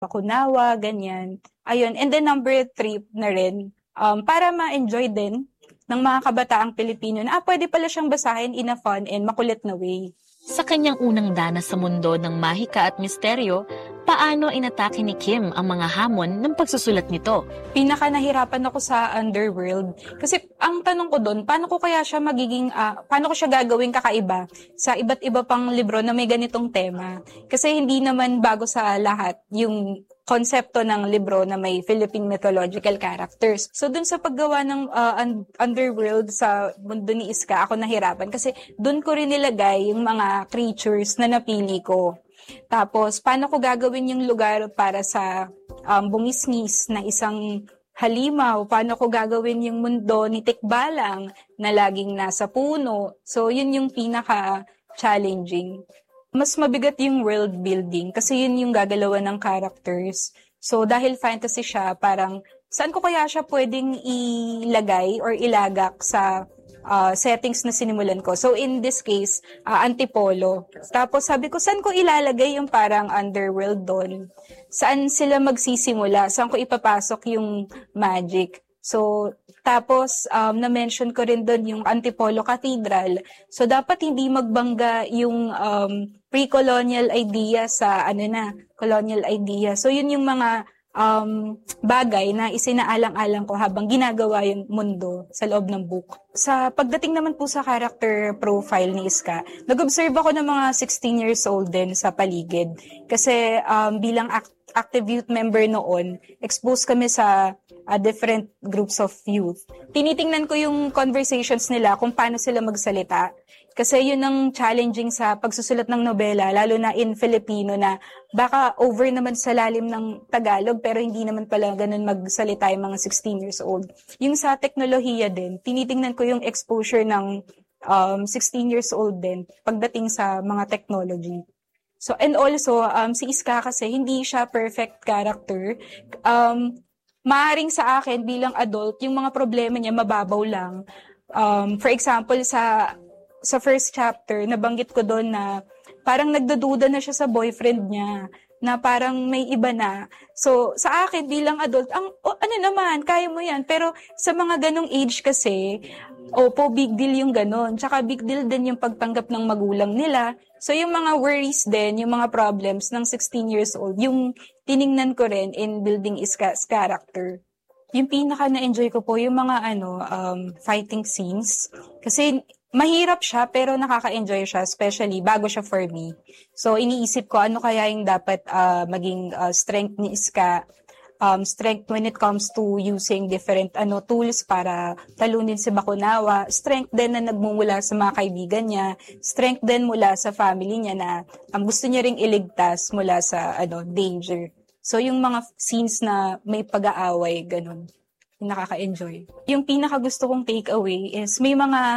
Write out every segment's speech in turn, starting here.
Bakunawa, ganyan. Ayun. And then number 3 na rin, para ma-enjoy din ng mga kabataang Pilipino na pwede pala siyang basahin in a fun and makulit na way. Sa kanyang unang danas sa mundo ng mahika at misteryo, paano inatake ni Kim ang mga hamon ng pagsusulat nito? Pinaka nahirapan ako sa Underworld. Kasi ang tanong ko doon, paano ko kaya siya paano ko siya gagawing kakaiba sa iba't iba pang libro na may ganitong tema? Kasi hindi naman bago sa lahat yung konsepto ng libro na may Philippine mythological characters. So dun sa paggawa ng Underworld sa mundo ni Iska, ako nahirapan kasi dun ko rin nilagay yung mga creatures na napili ko. Tapos, paano ko gagawin yung lugar para sa bungisngis na isang halimaw? Paano ko gagawin yung mundo ni Tikbalang na laging nasa puno? So, yun yung pinaka-challenging. Mas mabigat yung world building kasi yun yung gagalawan ng characters. So, dahil fantasy siya, parang saan ko kaya siya pwedeng ilagay or ilagak sa settings na sinimulan ko. So, in this case, Antipolo. Tapos, sabi ko, saan ko ilalagay yung parang underworld doon? Saan sila magsisimula? Saan ko ipapasok yung magic? So, tapos, na-mention ko rin doon yung Antipolo Cathedral. So, dapat hindi magbangga yung pre-colonial idea sa, colonial idea. So, yun yung mga bagay na isinaalang-alang ko habang ginagawa yung mundo sa loob ng book. Sa pagdating naman po sa character profile ni Iska, nag-observe ako ng mga 16 years old din sa paligid. Kasi bilang active youth member noon, exposed kami sa different groups of youth. Tinitingnan ko yung conversations nila kung paano sila magsalita. Kasi yun ang challenging sa pagsusulat ng nobela, lalo na in Filipino na baka over naman sa lalim ng Tagalog pero hindi naman pala ganun magsalita yung mga 16 years old. Yung sa teknolohiya din, tinitingnan ko yung exposure ng 16 years old din pagdating sa mga technology. So, and also, si Iska kasi hindi siya perfect character. Maaring sa akin bilang adult, yung mga problema niya mababaw lang. For example, sa first chapter, nabanggit ko doon na parang nagdududa na siya sa boyfriend niya, na parang may iba na. So, sa akin bilang adult, ano naman, kaya mo yan. Pero sa mga ganong age kasi, big deal yung ganon. Tsaka big deal din yung pagtanggap ng magulang nila. So, yung mga worries din, yung mga problems ng 16 years old, yung tiningnan ko rin in building Iska's character. Yung pinaka na-enjoy ko po, yung mga fighting scenes. Kasi mahirap siya pero nakaka-enjoy siya, especially bago siya for me. So iniisip ko ano kaya yung dapat maging strength ni Iska, strength when it comes to using different tools para talunin si Bakunawa, strength din na nagmumula sa mga kaibigan niya, strength din mula sa family niya na gusto niya ring iligtas mula sa danger. So yung mga scenes na may pag-aaway, ganun, yung nakaka-enjoy. Yung pinaka gusto kong take away is may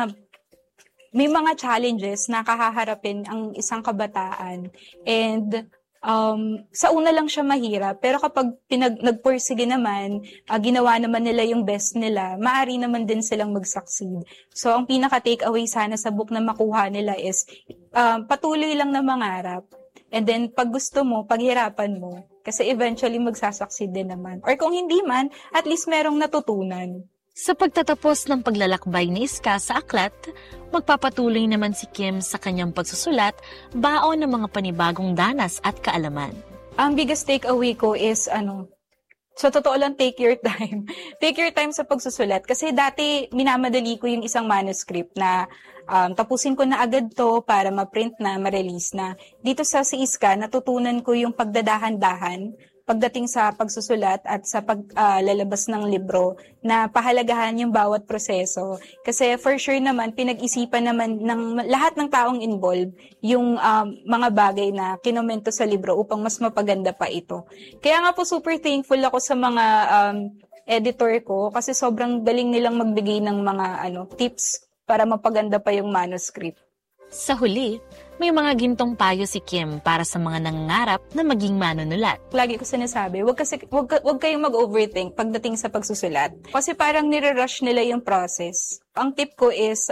mga challenges na kahaharapin ang isang kabataan and sa una lang siya mahirap pero kapag nagpursige naman, ginawa naman nila yung best nila, maaari naman din silang mag-succeed. So ang pinaka take away sana sa book na makuha nila is patuloy lang na mangarap and then pag gusto mo, paghirapan mo kasi eventually magsasucceed din naman. Or kung hindi man, at least merong natutunan. Sa pagtatapos ng paglalakbay ni Iska sa aklat, magpapatuloy naman si Kim sa kanyang pagsusulat, baon ng mga panibagong danas at kaalaman. Ang biggest takeaway ko is sa totoo lang, take your time. Take your time sa pagsusulat. Kasi dati, minamadali ko yung isang manuscript na tapusin ko na agad to para ma-print na, ma-release na. Dito sa si Iska, natutunan ko yung pagdadahan-dahan pagdating sa pagsusulat at sa paglalabas ng libro na pahalagahan yung bawat proseso. Kasi for sure naman, pinag-isipan naman ng lahat ng taong involved yung mga bagay na kinomento sa libro upang mas mapaganda pa ito. Kaya nga po super thankful ako sa mga editor ko kasi sobrang galing nilang magbigay ng mga tips para mapaganda pa yung manuscript. Sa huli, may mga gintong payo si Kim para sa mga nangangarap na maging manunulat. Lagi ko sinasabi, wag kayong mag-overthink pagdating sa pagsusulat. Kasi parang nire-rush nila yung process. Ang tip ko is,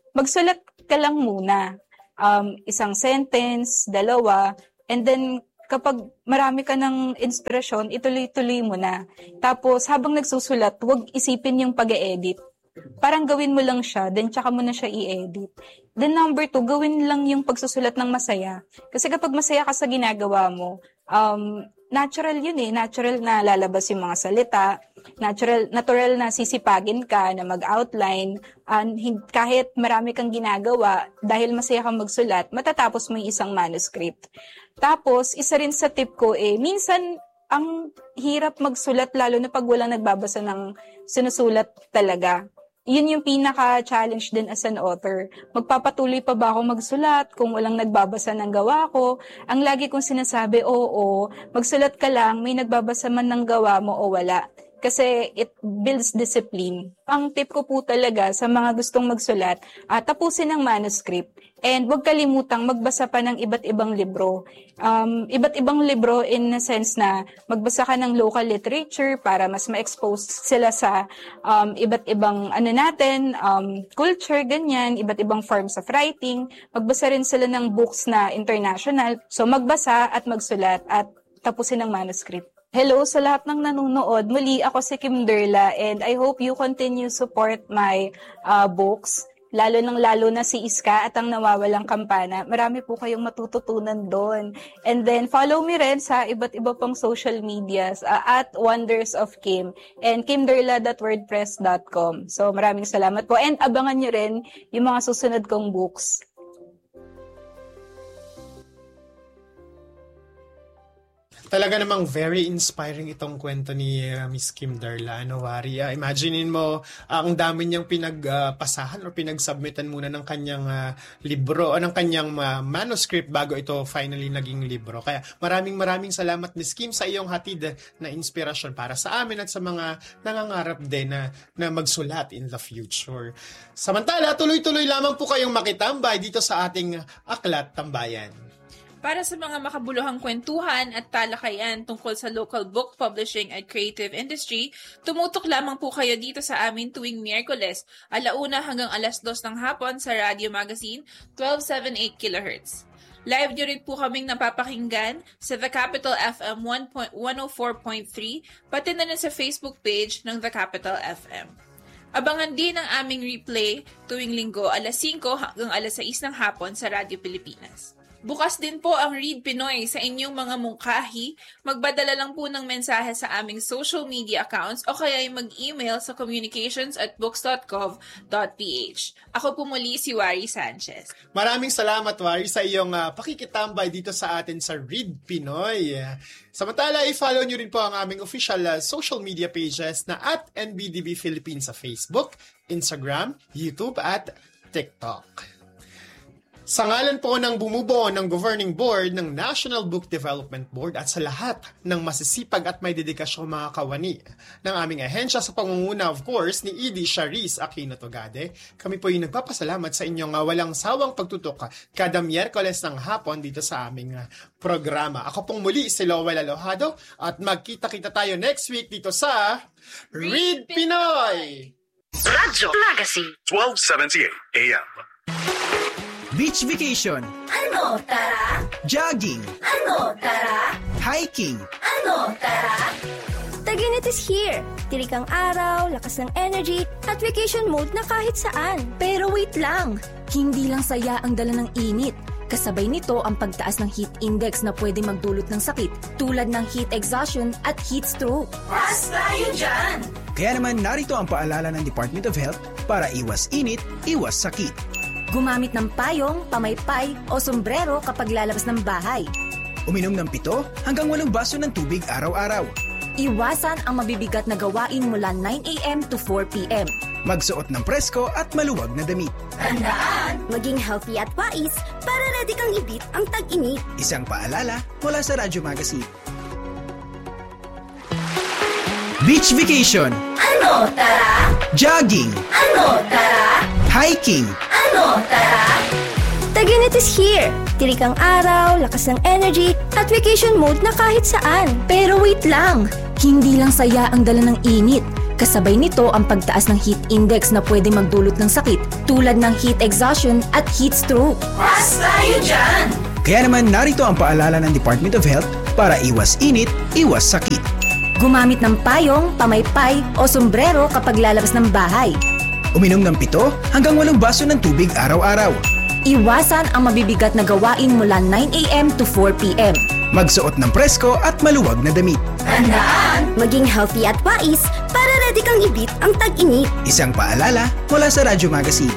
magsulat ka lang muna. Isang sentence, dalawa, and then kapag marami ka ng inspirasyon, ituloy-tuloy mo na. Tapos, habang nagsusulat, huwag isipin yung pag-e-edit. Parang gawin mo lang siya, then tsaka mo na siya i-edit. Then number 2, gawin lang yung pagsusulat ng masaya. Kasi kapag masaya ka sa ginagawa mo, natural yun eh. Natural na lalabas yung mga salita. Natural na sisipagin ka, na mag-outline. Kahit marami kang ginagawa, dahil masaya kang magsulat, matatapos mo yung isang manuscript. Tapos, isa rin sa tip ko minsan, ang hirap magsulat lalo na pag walang nagbabasa ng sinusulat talaga. Yun yung pinaka-challenge din as an author. Magpapatuloy pa ba ako magsulat kung walang nagbabasa ng gawa ko? Ang lagi kong sinasabi, oo, magsulat ka lang, may nagbabasa man ng gawa mo o wala. Kasi it builds discipline. Ang tip ko po talaga sa mga gustong magsulat, tapusin ang manuscript. And huwag kalimutang magbasa pa ng iba't ibang libro. Iba't ibang libro in a sense na magbasa ka ng local literature para mas ma-expose sila sa iba't ibang culture, ganyan, iba't ibang forms of writing. Magbasa rin sila ng books na international. So magbasa at magsulat at tapusin ang manuscript. Hello sa lahat ng nanonood. Muli, ako si Kim Derla and I hope you continue support my books. Lalo na si Iska at ang Nawawalang Kampana. Marami po kayong matututunan doon. And then, follow me rin sa iba't iba pang social medias at Wonders of Kim and kimderla.wordpress.com. So, maraming salamat po. And abangan nyo rin yung mga susunod kong books. Talaga namang very inspiring itong kwento ni Miss Kim Derla. Wari. Imaginein mo, ang dami niyang pinagpasahan or pinagsubmitan muna ng kanyang libro o ng kanyang manuscript bago ito finally naging libro. Kaya maraming salamat Miss Kim sa iyong hatid na inspirasyon para sa amin at sa mga nangangarap din na magsulat in the future. Samantala, tuloy-tuloy lamang po kayong makitambay dito sa ating Aklat Tambayan. Para sa mga makabuluhang kwentuhan at talakayan tungkol sa local book publishing at creative industry, tumutok lamang po kayo dito sa amin tuwing Miyerkules, 1:00 hanggang 2:00 ng hapon sa Radio Magazine, 1278 kHz. Live nyo rin po kaming napapakinggan sa The Capital FM 104.3, pati na rin sa Facebook page ng The Capital FM. Abangan din ang aming replay tuwing Linggo, 5:00 hanggang 6:00 ng hapon sa Radio Pilipinas. Bukas din po ang Read Pinoy sa inyong mga mungkahi. Magbadala lang po ng mensahe sa aming social media accounts o kaya mag-email sa communications@books.gov.ph. Ako po muli si Wari Sanchez. Maraming salamat, Wari, sa iyong pakikitambay dito sa atin sa Read Pinoy. Samantala, i-follow nyo rin po ang aming official social media pages na @NBDB Philippines sa Facebook, Instagram, YouTube at TikTok. Sa ngalan po ng bumubuo ng Governing Board ng National Book Development Board at sa lahat ng masisipag at may dedikasyong mga kawani ng aming ahensya sa pangunguna, of course, ni Edie Sharice Aquino Togade, kami po yung nagpapasalamat sa inyong walang sawang pagtutok kada Miyerkules ng hapon dito sa aming programa. Ako pong muli si Lowell Alojado at magkita-kita tayo next week dito sa Read Pinoy! Radyo Magazine 1278 AM. Beach vacation. Ano, tara? Jogging. Ano, tara? Hiking. Ano, tara? Taginit is here. Tirik ang araw, lakas ng energy, at vacation mode na kahit saan. Pero wait lang, hindi lang saya ang dala ng init. Kasabay nito ang pagtaas ng heat index na pwede magdulot ng sakit tulad ng heat exhaustion at heat stroke. Pas tayo dyan! Kaya naman narito ang paalala ng Department of Health para iwas init, iwas sakit. Gumamit ng payong, pamaypay o sombrero kapag lalabas ng bahay. Uminom ng 7 hanggang 8 baso ng tubig araw-araw. Iwasan ang mabibigat na gawain mula 9 a.m. to 4 p.m. Magsuot ng presko at maluwag na damit. Tandaan, maging healthy at wais para ready kang ibit ang tag-init. Isang paalala mula sa Radyo Magazine. Beach vacation. Ano, tara? Jogging. Ano, tara? Hiking. Ano, tara? Taginit is here. Tirik ang araw, lakas ng energy, at vacation mode na kahit saan. Pero wait lang, hindi lang saya ang dala ng init. Kasabay nito ang pagtaas ng heat index na pwede magdulot ng sakit tulad ng heat exhaustion at heat stroke. Pas tayo dyan! Kaya naman narito ang paalala ng Department of Health para iwas init, iwas sakit. Gumamit ng payong, pamaypay o sombrero kapag lalabas ng bahay. Uminom ng 7 hanggang 8 baso ng tubig araw-araw. Iwasan ang mabibigat na gawain mula 9 a.m. to 4 p.m. Magsuot ng presko at maluwag na damit. Tandaan! Maging healthy at wais para ready kang ibit ang tag-init. Isang paalala mula sa Radyo Magazine.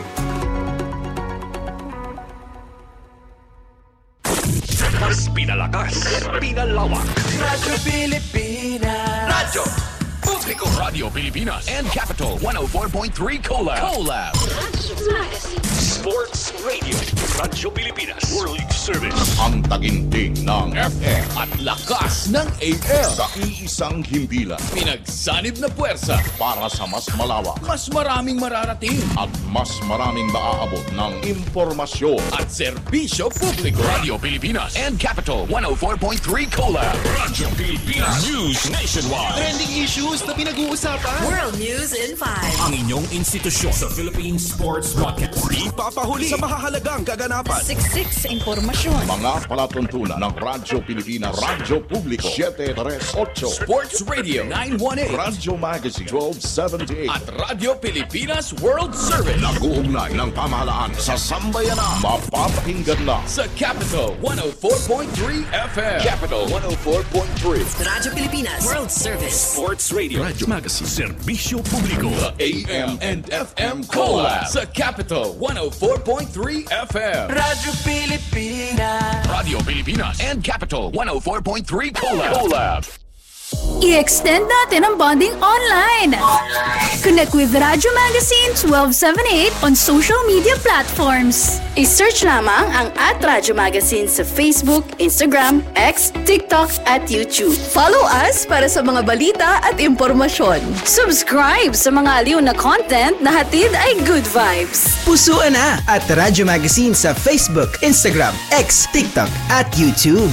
Mas pinalakas, pinalawak. Radyo Pilipinas. Radyo Publiko. Radio Pilipinas and Capital 104.3 Collab. Sports Radio. Radyo Pilipinas. World Service. Ang taginting ng FM at lakas ng AM. sa iisang himpilan Pinagsanib na puwersa para sa mas malawak mas maraming mararating at mas maraming maaabot ng impormasyon. at serbisyo publiko. Radio Pilipinas and Capital 104.3 Collab. Radyo Pilipinas News Nationwide. Trending issues na pinag-uusapan. World News in 5. Ang inyong institusyon sa Philippine Sports Broadcast. Ipapahuli sa mahahalagang kaganapan. Siksik sa impormasyon. Mga palatuntunan ng Radyo Pilipinas, Radyo Publiko 738, Sports Radio 918 Radyo Magazine 1278 at Radio Pilipinas World Service nag-uugnay ng pamahalaan sa sambayanan. Mapapakinggan lang sa Capital 104.3 FM. Capital 104.3 Radyo Pilipinas World Service. Sports Radio Radyo Magazine Serbisyo Publiko. The AM and FM Collab sa Capital 104.3 FM. Radyo Pilipinas. Radio Pilipinas and Capital 104.3 Collab. I-extend natin ang bonding online. Connect with Radyo Magazine 1278 on social media platforms. I-search lamang ang @Radyo Magazine sa Facebook, Instagram, X, TikTok at YouTube. Follow us para sa mga balita at impormasyon. Subscribe sa mga aliw na content na hatid ay good vibes. Pusuan na at Radyo Magazine sa Facebook, Instagram, X, TikTok at YouTube.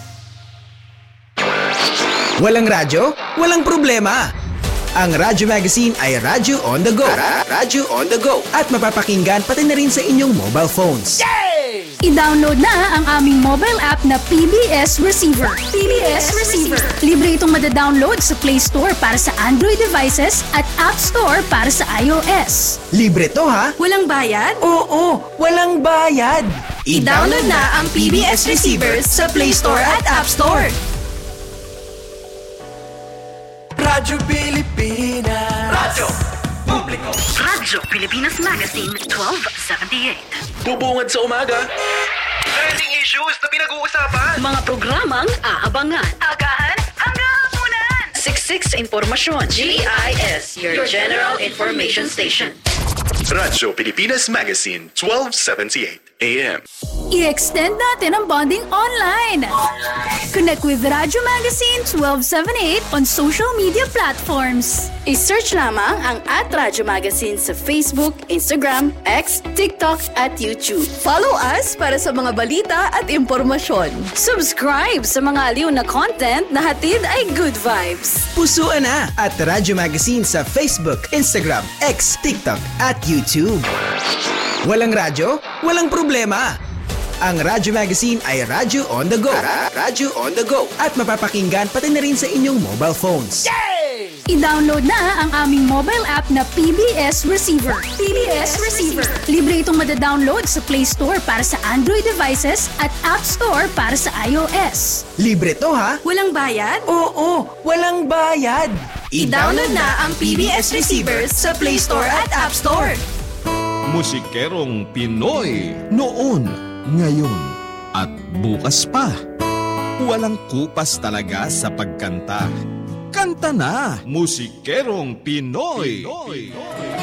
Walang radyo? Walang problema! Ang Radyo Magazine ay radyo on the go. Radyo on the go. At mapapakinggan pati na rin sa inyong mobile phones. I-download na ang aming mobile app na PBS Receiver. PBS Receiver. Libre itong madadownload sa Play Store para sa Android devices at App Store para sa iOS. Libre to ha? Walang bayad? Oo, walang bayad. I-download na ang PBS Receiver sa Play Store at App Store. Radyo Pilipinas. Radyo Publiko. Radyo Pilipinas Magazine 1278. Bubungad sa umaga. Trending issues na pinag-uusapan. Mga programang aabangan. Agahan hanggang hapunan. Siksik sa impormasyon. GIS, your General Information Station. Radyo Pilipinas Magazine 1278 AM. I-extend natin ang bonding online. Connect with Radyo Magazine 1278 on social media platforms. I-search lamang ang @Radyo Magazine sa Facebook, Instagram, X, TikTok at YouTube. Follow us para sa mga balita at impormasyon. Subscribe sa mga aliw na content na hatid ay good vibes. Pusuan na at Radyo Magazine sa Facebook, Instagram, X, TikTok at YouTube. Walang radyo? Walang problema. Ang Radyo Magazine ay radyo on the go. Radyo on the go. At mapapakinggan pati na rin sa inyong mobile phones. I-download na ang aming mobile app na PBS Receiver. PBS Receiver. Libre itong madadownload sa Play Store para sa Android devices at App Store para sa iOS. Libre to ha? Walang bayad? Oo, walang bayad. I-download na ang PBS Receiver sa Play Store at App Store. Musikerong Pinoy noon, ngayon at bukas pa. Walang kupas talaga sa pagkanta. Kanta na, Musikerong Pinoy.